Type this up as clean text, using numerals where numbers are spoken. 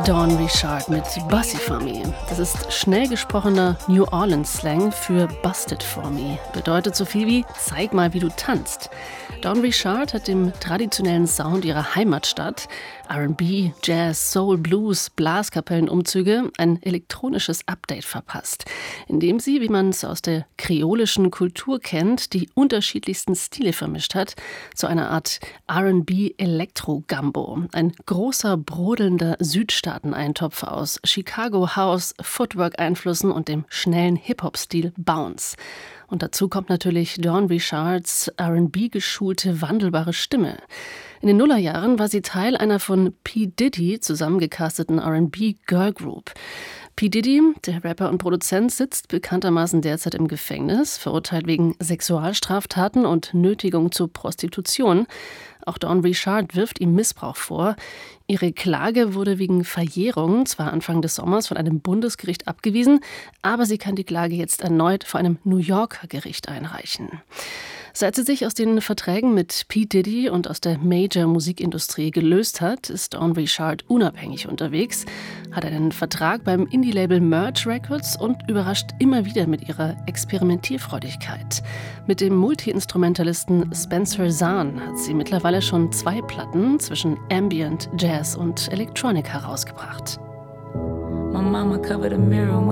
Dawn Richard mit Bossy For Me. Das ist schnell gesprochener New Orleans-Slang für Busted For Me. Bedeutet so viel wie zeig mal, wie du tanzt. Dawn Richard hat dem traditionellen Sound ihrer Heimatstadt, R&B, Jazz, Soul, Blues, Blaskapellenumzüge, ein elektronisches Update verpasst, indem sie, wie man es aus der kreolischen Kultur kennt, die unterschiedlichsten Stile vermischt hat, zu einer Art R&B-Elektro-Gambo. Ein großer, brodelnder Südstaaten-Eintopf aus Chicago House, Footwork-Einflüssen und dem schnellen Hip-Hop-Stil Bounce. Und dazu kommt natürlich Dawn Richards R&B-geschulte, wandelbare Stimme. In den Nullerjahren war sie Teil einer von P. Diddy zusammengecasteten R&B-Girl-Group. P. Diddy, der Rapper und Produzent, sitzt bekanntermaßen derzeit im Gefängnis, verurteilt wegen Sexualstraftaten und Nötigung zur Prostitution. Auch Dawn Richard wirft ihm Missbrauch vor. Ihre Klage wurde wegen Verjährung zwar Anfang des Sommers von einem Bundesgericht abgewiesen, aber sie kann die Klage jetzt erneut vor einem New Yorker Gericht einreichen. Seit sie sich aus den Verträgen mit P. Diddy und aus der Major-Musikindustrie gelöst hat, ist Dawn Richard unabhängig unterwegs, hat einen Vertrag beim Indie-Label Merge Records und überrascht immer wieder mit ihrer Experimentierfreudigkeit. Mit dem Multi-Instrumentalisten Spencer Zahn hat sie mittlerweile schon 2 Platten zwischen Ambient, Jazz und Electronic herausgebracht. My mama covered a mirror when